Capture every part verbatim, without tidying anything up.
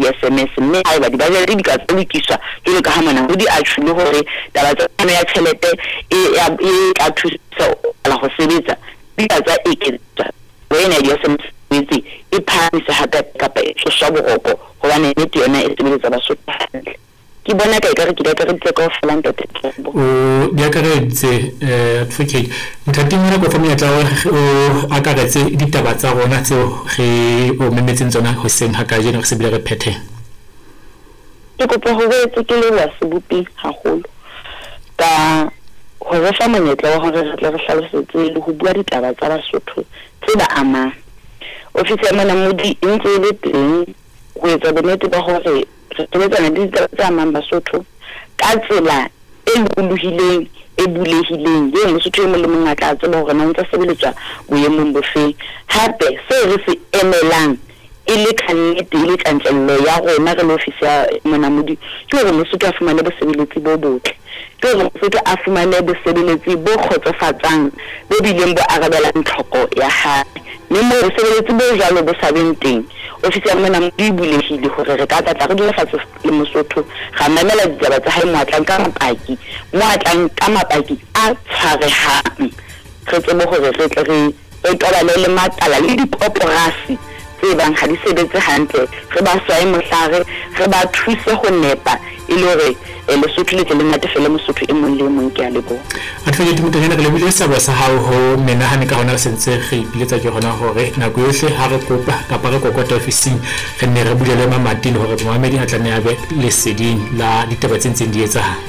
di-S M S mme ha eba di-budget di ka tsekiswa jwalo ka ha monamodi a tshwile hore taba tsa ya tjhelete e ka thusa la ho sebetsa di ka tsa eketsa wena di-S M S e phamisa hape kapa e tsosa boroko hobane nnete yona e sebetsa Basotho hantle ke bona ka ekare ke di akareditse ka ofela ntate o di akareditse advocate ntatimela go famile tla o akaretse ditaba tsa rona tseo re o memetseng tsona ho seng ha ka jeno re se bile re phethe ke kopa ho betse ke le wa sebupi haholo ka ho re fa monyetla wa hore re tla re hlalosetse le ho bua ditaba tsa Basotho tse ba amang ofisi ya monamodi e ntse e le teng ho etsa bonnete ba hore re sebetsana le ditaba tse amang Basotho ka tsela e lokolohileng e bulehileng ye Mosotho e mong le mong a tla tseba hore na o ntse sebeletswa boemong bofeng hape se re se emelang e le kannete le tjantjello ya rona re le ofisi ya monamodi ke hore Mosotho a fumane bosebeletsi bo botle ke hore Mosotho a fumane bosebeletsi bo kgotsofatsang bo bileng bo arabelang tlhoko ya hae mme mo bosebeletsi bo jalo bo sa beng teng ofisi ya monamodi e bulehile hore re ka tla re dula fatshe le Mosotho ga mamela ditaba tsa hae mo atlang ka mapaki mo atlang ka mapaki a tshwarehang re tsebe hore re tle re e tobane le matala le dikoporasi tse bang ha di sebetse hantle re ba swae mohlare re ba thuse ho nepa e le hore Lesotho le tle le natefele Mosotho e mong le mong ke a lebo advocate motengena re lebile sa ba sa hao ho menahane ka hona sentse re ipiletsa ke hona hore nako yohle ha re kopa kapa re kokota ofising re ne re bulele mamati le hore Mohamedi a tlane a be le seding la ditaba tse ntseng di etsahala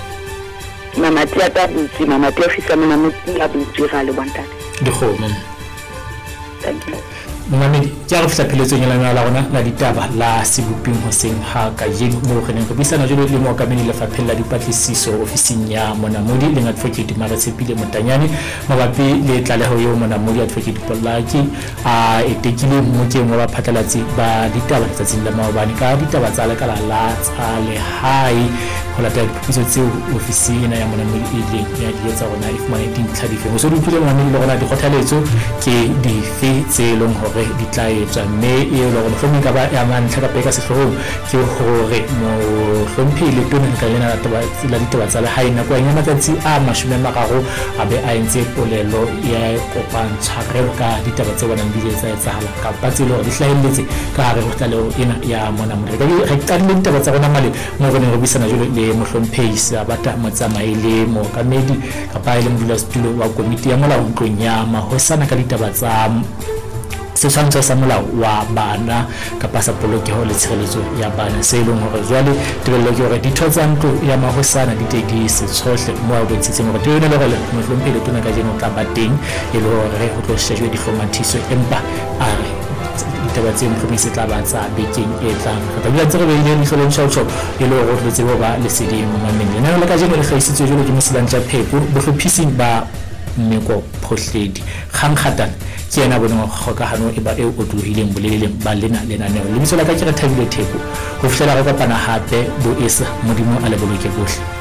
mamati a ta butsi mamati ofisi ya monamodi a butsi ga le bontate dikgomo thank you Mohamedi ya re fihla pheletsong ya lana la rona la ditaba la sebuping hoseng ha ka jeno mo re neng re bisana jolo le mo ka meni le fapheng la dipatlisiso ofising ya monamodi le advocate Maratshepile Motanyane mabapi le tlaleho yo monamodi advocate Polaki a etekile moteng wa baphatlalatsi ba ditaba tsatsing la maobane ka ditaba tsa lekala la tsa lehai ho latela diphuputso tseo ofisi ena ya monamodi ile ya di etsa rona e fumane dintlha dife ho so di tlile monamodi le rona di kgothaletso ke dife tse leng hore di tla etswa mme e le hore mohlomong ka ba ya mantlha ka peka sehloohong ke hore mohlomphehi tona ka lena la ditaba tsa lehae nako ya matsatsi a mashome a mararo a be a entse polelo ya kopantshwarelo ka ditaba tse bonang di etsa etsahala kapa tse le hore di hlahelletse ka hare ho tlaleho ena ya monamodi re qadile ditaba tsa rona male mo re ne re bisana jwale le mohlomphehi Sabata Motsamai le mookamedi kapa e le modulasetulo wa komiti ya molao ntlong ya mahosana ka ditaba tsa setshwantsho sa molao wa bana kapa sa polokeho le tshireletso ya bana se leng hore jwale tebello ke hore ditho tsa ntlo ya mahosana di te di se tshohle mo a bontshitseng hore tebello le hore mohlomphehi le tona ka jeno tla ba teng e le hore ho tlo shejwe dihlomathiso empa a re ditaba tse mohlomong se tla ba tsa bekeng e tlang re tla ntse re beile leihlo le ntjhaotjho e le hore ho tsebe ba le seding mo mameng lenaneo la ka jeno le hlahisitswe jwalo ke Mosilantla Pheko bohlophising ba Mmeko Phohledi kgang kgatana ke yena bona kgokahano e ba e otlohileng boleleleng ba lena lenaneo le bitso la ka ke re Thabile Theko ho fihlela re kopana hape bo esa modimo a le boloke bohle.